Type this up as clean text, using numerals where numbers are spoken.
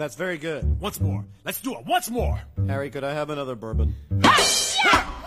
That's very good. Once more. Let's do it once more. Harry, could I have another bourbon?